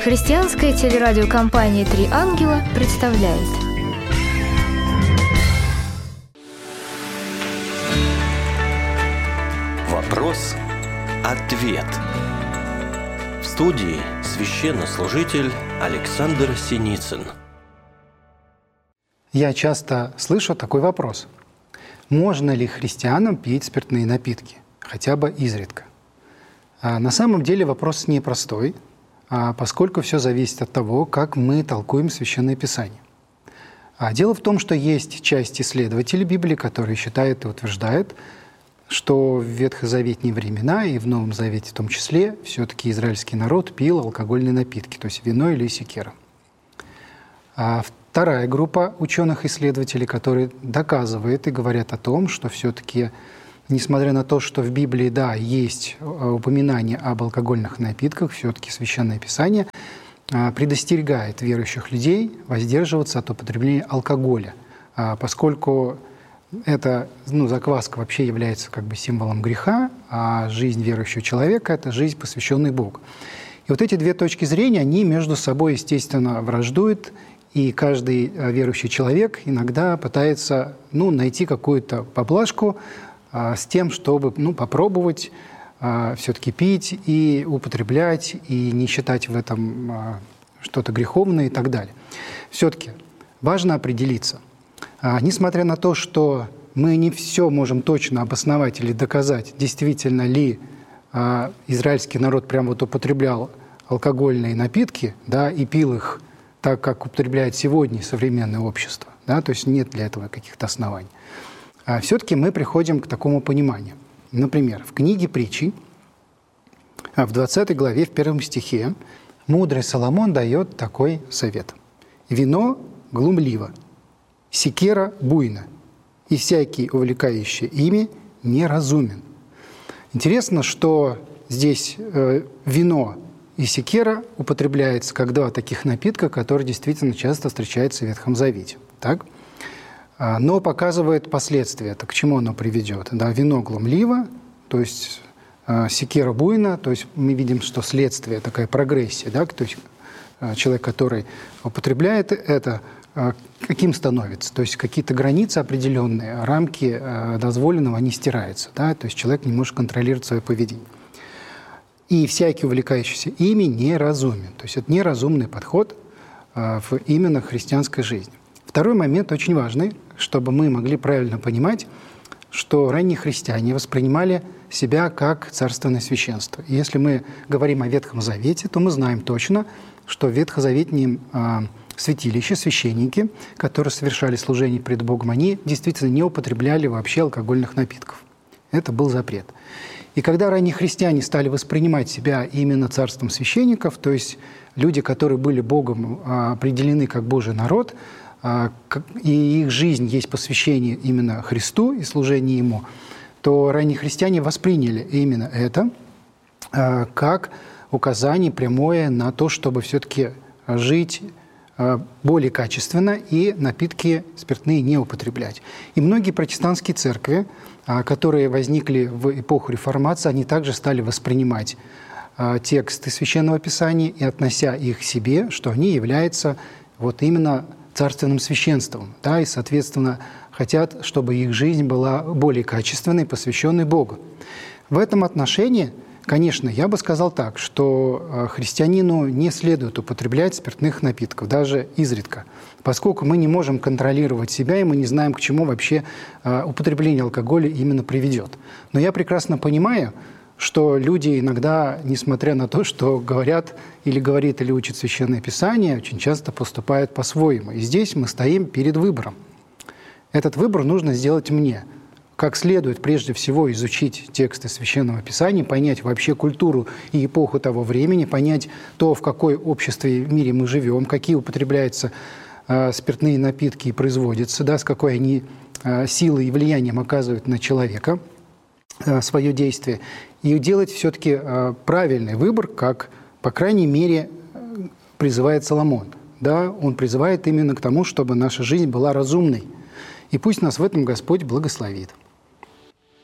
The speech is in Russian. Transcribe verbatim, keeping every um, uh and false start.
Христианская телерадиокомпания «Три ангела» представляет. Вопрос-ответ. В студии священнослужитель Александр Синицын. Я часто слышу такой вопрос. Можно ли христианам пить спиртные напитки? Хотя бы изредка. А на самом деле вопрос непростой, а поскольку все зависит от того, как мы толкуем Священное Писание. А дело в том, что есть часть исследователей Библии, которые считают и утверждают, что в ветхозаветные времена и в Новом Завете в том числе все-таки израильский народ пил алкогольные напитки, то есть вино или секера. А вторая группа ученых-исследователей, которые доказывают и говорят о том, что все-таки, несмотря на то, что в Библии, да, есть упоминание об алкогольных напитках, все-таки Священное Писание предостерегает верующих людей воздерживаться от употребления алкоголя, поскольку эта ну, закваска вообще является как бы символом греха, а жизнь верующего человека – это жизнь, посвященная Богу. И вот эти две точки зрения, они между собой, естественно, враждуют, и каждый верующий человек иногда пытается ну, найти какую-то поблажку а, с тем, чтобы ну, попробовать а, все-таки пить и употреблять, и не считать в этом а, что-то греховное и так далее. Все-таки важно определиться. А, несмотря на то, что мы не все можем точно обосновать или доказать, действительно ли а, израильский народ прям вот употреблял алкогольные напитки, да, и пил их так, как употребляет сегодня современное общество, да, то есть нет для этого каких-то оснований. А все-таки мы приходим к такому пониманию. Например, в книге Притчи, в двадцатой главе, в первом стихе, мудрый Соломон дает такой совет. «Вино глумливо, секера буйна, и всякий, увлекающий ими, неразумен». Интересно, что здесь э, вино и секера употребляется как два таких напитка, которые действительно часто встречаются в Ветхом Завете. Так? Но показывает последствия. Это к чему оно приведет? Да, вино глумливо, то есть э, секера буйна, то есть мы видим, что следствие, такая прогрессия. Да? То есть э, человек, который употребляет это, каким становится? То есть какие-то границы определенные, рамки дозволенного, они стираются. Да? То есть человек не может контролировать свое поведение. И всякий, увлекающийся ими, неразумен. То есть это неразумный подход в именно христианской жизни. Второй момент очень важный, чтобы мы могли правильно понимать, что ранние христиане воспринимали себя как царственное священство. И если мы говорим о Ветхом Завете, то мы знаем точно, что в ветхозаветнем святилище, священники, которые совершали служение пред Богом, они действительно не употребляли вообще алкогольных напитков. Это был запрет. И когда ранние христиане стали воспринимать себя именно царством священников, то есть люди, которые были Богом определены как Божий народ, и их жизнь есть посвящение именно Христу и служение Ему, то ранние христиане восприняли именно это как указание прямое на то, чтобы все-таки жить более качественно и напитки спиртные не употреблять. И многие протестантские церкви, которые возникли в эпоху реформации, они также стали воспринимать тексты Священного Писания и относя их к себе, что они являются вот именно царственным священством, да, и, соответственно, хотят, чтобы их жизнь была более качественной, посвященной Богу. В этом отношении, конечно, я бы сказал так, что христианину не следует употреблять спиртных напитков, даже изредка, поскольку мы не можем контролировать себя, и мы не знаем, к чему вообще употребление алкоголя именно приведет. Но я прекрасно понимаю, что люди иногда, несмотря на то, что говорят или говорит, или учат Священное Писание, очень часто поступают по-своему. И здесь мы стоим перед выбором. Этот выбор нужно сделать мне. Как следует прежде всего изучить тексты Священного Писания, понять вообще культуру и эпоху того времени, понять то, в какой обществе и мире мы живем, какие употребляются э, спиртные напитки и производятся, да, с какой они э, силой и влиянием оказывают на человека э, свое действие, и делать все-таки э, правильный выбор, как, по крайней мере, призывает Соломон. Да, он призывает именно к тому, чтобы наша жизнь была разумной. И пусть нас в этом Господь благословит.